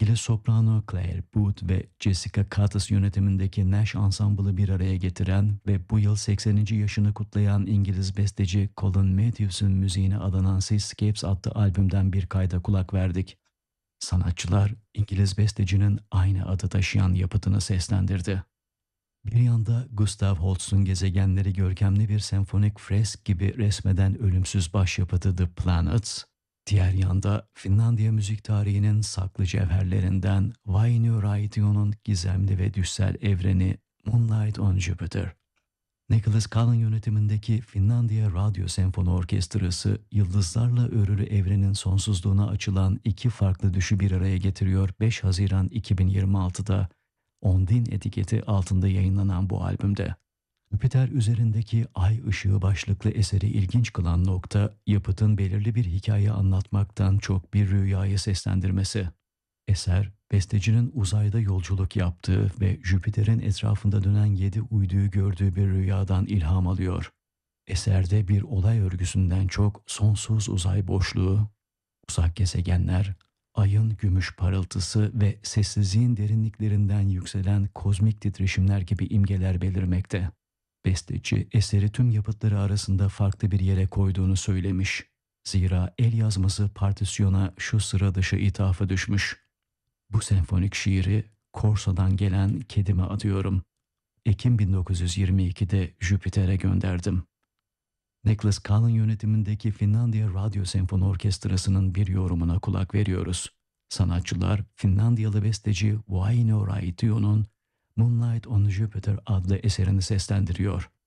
İngiliz soprano Claire Booth ve Jessica Curtis yönetimindeki Nash Ensemble'ı bir araya getiren ve bu yıl 80. yaşını kutlayan İngiliz besteci Colin Matthews'un müziğine adanan Seascapes adlı albümden bir kayda kulak verdik. Sanatçılar İngiliz bestecinin aynı adı taşıyan yapıtını seslendirdi. Bir yanda Gustav Holst'un gezegenleri görkemli bir senfonik fresk gibi resmeden ölümsüz başyapıtı The Planets, diğer yanda Finlandiya müzik tarihinin saklı cevherlerinden Vainio-Raitio'nun gizemli ve düşsel evreni Moonlight on Jupiter. Nicholas Callan yönetimindeki Finlandiya Radyo Senfoni Orkestrası, yıldızlarla örülü evrenin sonsuzluğuna açılan iki farklı düşü bir araya getiriyor. 5 Haziran 2026'da Ondine etiketi altında yayınlanan bu albümde. Jüpiter üzerindeki ay ışığı başlıklı eseri ilginç kılan nokta, yapıtın belirli bir hikaye anlatmaktan çok bir rüyayı seslendirmesi. Eser, bestecinin uzayda yolculuk yaptığı ve Jüpiter'in etrafında dönen 7 uyduyu gördüğü bir rüyadan ilham alıyor. Eserde bir olay örgüsünden çok sonsuz uzay boşluğu, uzak gezegenler, ayın gümüş parıltısı ve sessizliğin derinliklerinden yükselen kozmik titreşimler gibi imgeler belirmekte. Besteci eseri tüm yapıtları arasında farklı bir yere koyduğunu söylemiş. Zira el yazması partisyona şu sıra dışı ithafı düşmüş. Bu senfonik şiiri Korso'dan gelen kedime adıyorum. Ekim 1922'de Jüpiter'e gönderdim. Nicholas Callan yönetimindeki Finlandiya Radyo Senfoni Orkestrası'nın bir yorumuna kulak veriyoruz. Sanatçılar Finlandiyalı besteci Vainio Raitio'nun Moonlight on Jupiter adlı eserini seslendiriyor.